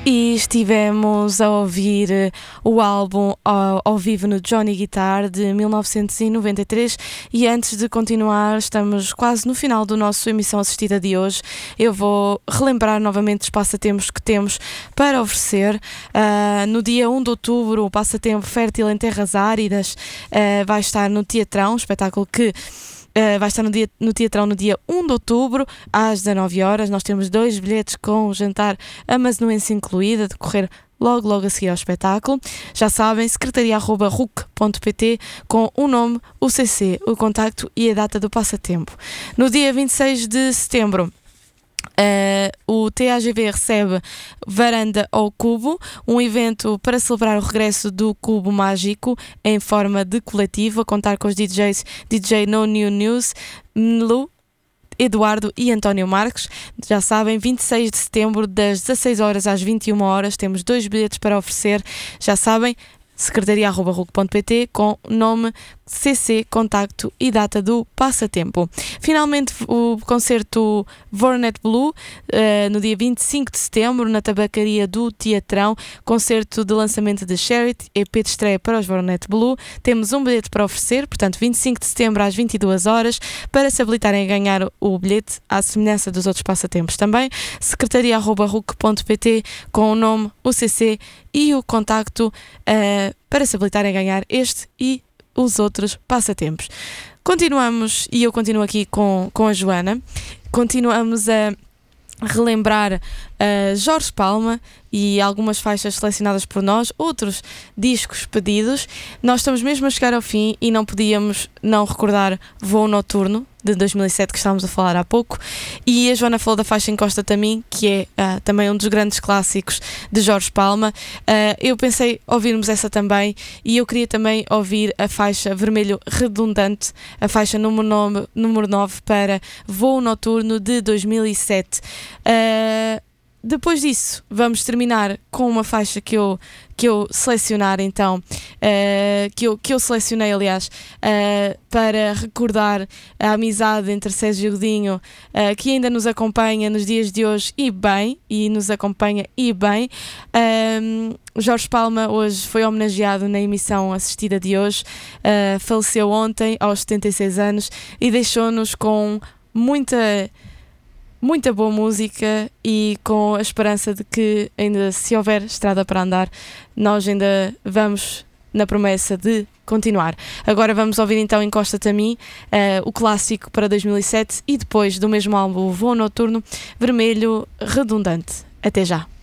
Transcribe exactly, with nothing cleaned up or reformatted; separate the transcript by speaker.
Speaker 1: E estivemos a ouvir o álbum ao, ao vivo no Johnny Guitar de mil novecentos e noventa e três. E antes de continuar, estamos quase no final do nosso emissão assistida de hoje. Eu vou relembrar novamente os passatempos que temos para oferecer. Uh, no dia um de outubro, o passatempo Fértil em Terras Áridas uh, vai estar no Teatrão, um espetáculo que Uh, vai estar no, dia, no Teatrão no dia um de outubro, às dezanove horas. Nós temos dois bilhetes com o jantar amazoense incluído, a decorrer logo, logo a seguir ao espetáculo. Já sabem, secretaria arroba ruc ponto pt com o nome, o C C, o contacto e a data do passatempo. No dia vinte e seis de setembro, Uh, o T A G V recebe Varanda ao Cubo, um evento para celebrar o regresso do Cubo Mágico em forma de coletivo, a contar com os D Js D J No New News, Melu, Eduardo e António Marques. Já sabem, vinte e seis de setembro, das dezasseis horas às vinte e uma horas, temos dois bilhetes para oferecer. Já sabem, secretaria arroba ruc ponto pt com nome, C C, contacto e data do passatempo. Finalmente, o concerto Vornet Blue, uh, no dia vinte e cinco de setembro, na tabacaria do Teatrão, concerto de lançamento de Charity, E P de estreia para os Vornet Blue. Temos um bilhete para oferecer, portanto, vinte e cinco de setembro às vinte e duas horas, para se habilitarem a ganhar o bilhete, à semelhança dos outros passatempos também. secretaria arroba ruc ponto pt com o nome, o C C e o contacto uh, para se habilitarem a ganhar este e os outros passatempos. Continuamos, e eu continuo aqui com, com a Joana, continuamos a relembrar uh, Jorge Palma e algumas faixas selecionadas por nós, outros discos pedidos. Nós estamos mesmo a chegar ao fim e não podíamos não recordar Voo Noturno, de dois mil e sete, que estávamos a falar há pouco, e a Joana falou da faixa Encosta-te a Mim, que é uh, também um dos grandes clássicos de Jorge Palma. Uh, eu pensei ouvirmos essa também, e eu queria também ouvir a faixa Vermelho Redundante, a faixa número nove, número nove para Voo Noturno de dois mil e sete. Uh, Depois disso, vamos terminar com uma faixa que eu, que eu selecionar, então, uh, que, eu, que eu selecionei, aliás, uh, para recordar a amizade entre Sérgio Godinho, uh, que ainda nos acompanha nos dias de hoje e bem, e nos acompanha e bem. Um, Jorge Palma hoje foi homenageado na emissão assistida de hoje, uh, faleceu ontem aos setenta e seis anos e deixou-nos com muita... muita boa música e com a esperança de que ainda, se houver estrada para andar, nós ainda vamos na promessa de continuar. Agora vamos ouvir então Encosta-te a Mim, uh, o clássico para dois mil e sete, e depois do mesmo álbum Voo Noturno, Vermelho Redundante. Até já!